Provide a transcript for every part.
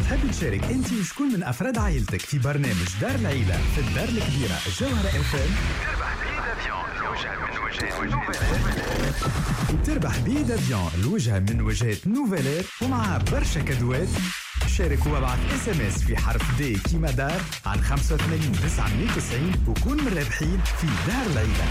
تحب تشارك أنت وشكون من أفراد عائلتك في برنامج دار العيلة في الدار الكبيرة الجوهرة FM، تربح بيه دافيون لوجهة من وجهات نوفيلير ومع برشا كادوات. شارك وابعث SMS في حرف دي كيما دار على 85990 وكون من الرابحين في دار العيلة.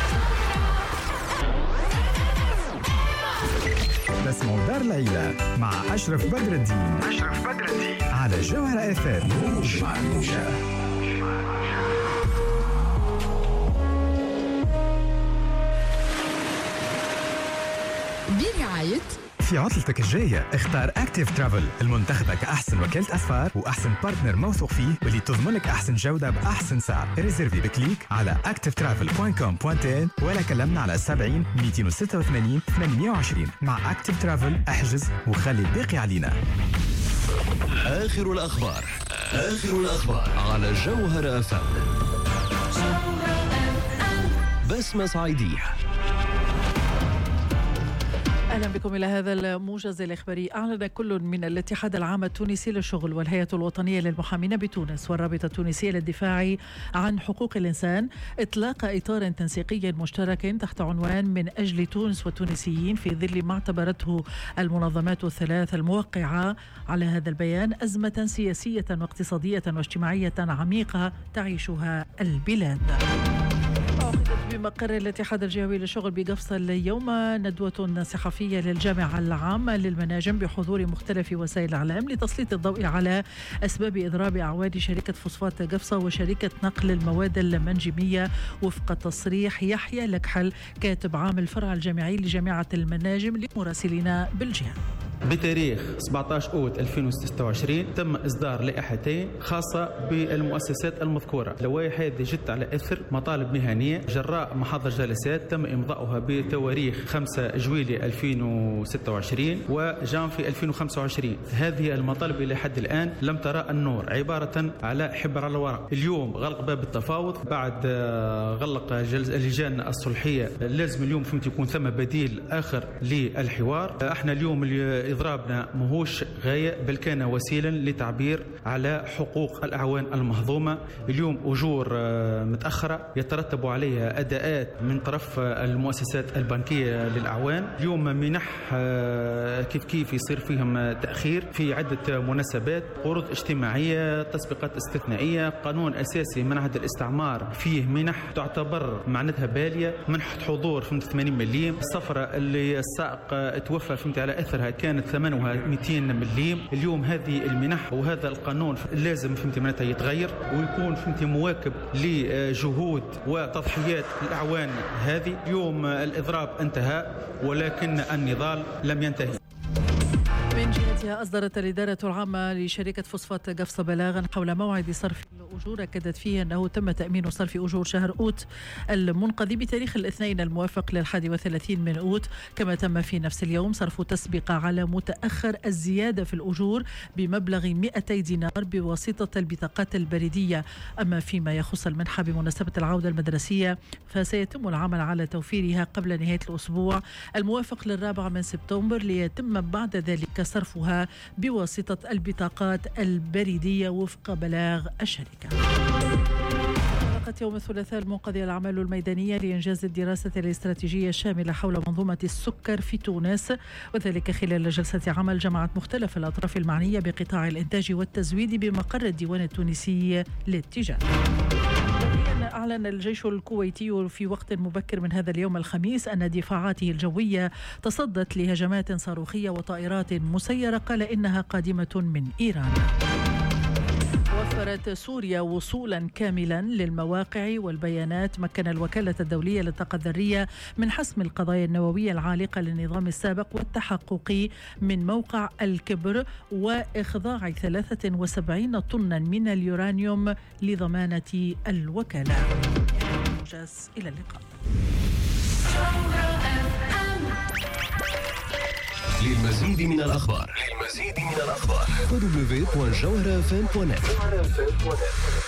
اسمه دار العيلة مع أشرف بدر الدين على جوهرة FM. برعاية في عطلتك الجاية اختار أكتيف ترافل المنتخبة كأحسن وكالة أسفار وأحسن بارتنر موثوق فيه واللي تضمن لك أحسن جودة بأحسن سعر. ريزيرفي بكليك على activetravel.com.n ولا كلمنا على 70 286 820. مع أكتيف ترافل احجز وخلي الباقي علينا. آخر الأخبار على جوهرة FM. بسمة صعيدية. أهلا بكم إلى هذا الموجز الإخباري. أعلن كل من الاتحاد العام التونسي للشغل والهيئة الوطنية للمحامين بتونس والرابطة التونسية للدفاع عن حقوق الإنسان إطلاق إطار تنسيقي مشترك تحت عنوان من أجل تونس والتونسيين في ظل ما اعتبرته المنظمات الثلاث الموقعة على هذا البيان أزمة سياسية واقتصادية واجتماعية عميقة تعيشها البلاد. بمقر الاتحاد الجهوي للشغل بقفصة اليوم ندوة صحفية للجامعة العامة للمناجم بحضور مختلف وسائل الإعلام لتسليط الضوء على أسباب إضراب أعواد شركة فوسفات قفصة وشركة نقل المواد المنجمية وفق تصريح يحيى لكحل كاتب عام الفرع الجامعي لجامعة المناجم لمراسلنا بالجهة. بتاريخ 17 أوت 2026 تم إصدار لائحتين خاصة بالمؤسسات المذكورة. اللوائح هذه جت على إثر مطالب مهنية جراء محاضر جلسات تم إمضاؤها بتواريخ 5 جويلية 2026 وجانفي 2025. هذه المطالب إلى حد الآن لم ترى النور، عبارة على حبر على الورق. اليوم غلق باب التفاوض بعد غلق اللجان الصلحية. لازم اليوم يكون ثم بديل آخر للحوار. احنا اليوم إضرابنا مهوش غاية بل كان وسيلا لتعبير على حقوق الأعوان المهضومة. اليوم أجور متأخرة يترتب عليها أداءات من طرف المؤسسات البنكية للأعوان. اليوم منح كيف يصير فيهم تأخير في عدة مناسبات، قروض اجتماعية، تسبيقات استثنائية، قانون أساسي من عهد الاستعمار فيه منح تعتبر معناتها بالية، منحة حضور 80 مليم، السفرة اللي السائق توفى على أثرها كانت ثمنها 200 مليم. اليوم هذه المنح وهذا القانون لازم معناتها يتغير ويكون مواكب لجهود وتضحيات الأعوان هذه. اليوم الإضراب انتهى ولكن النضال لم ينتهي. من جهتها أصدرت الإدارة العامة لشركة فوسفات قفصة بلاغا حول موعد صرف الأجور أكدت فيه أنه تم تأمين صرف أجور شهر أوت المنقضي بتاريخ الاثنين الموافق لل31 من أوت، كما تم في نفس اليوم صرف تسبقة على متأخر الزيادة في الأجور بمبلغ 200 دينار بواسطة البطاقات البريدية. أما فيما يخص المنحة بمناسبة العودة المدرسية فسيتم العمل على توفيرها قبل نهاية الأسبوع الموافق لل4 من سبتمبر ليتم بعد ذلك صرفها بواسطة البطاقات البريدية وفق بلاغ الشركة. وافقت يوم الثلاثاء المنقذية الأعمال الميدانية لإنجاز الدراسة الاستراتيجية الشاملة حول منظومة السكر في تونس، وذلك خلال جلسة عمل جمعت مختلف الأطراف المعنية بقطاع الإنتاج والتزويد بمقر الديوان التونسي للتجارة. أعلن الجيش الكويتي في وقت مبكر من هذا اليوم الخميس أن دفاعاته الجوية تصدت لهجمات صاروخية وطائرات مسيرة قال إنها قادمة من إيران. وفرت سوريا وصولا كاملا للمواقع والبيانات مكن الوكالة الدولية للطاقة الذرية من حسم القضايا النووية العالقة للنظام السابق والتحقق من موقع الكبر وإخضاع 73 طنا من اليورانيوم لضمانة الوكالة. إلى اللقاء. للمزيد من الأخبار www.jawharafm.net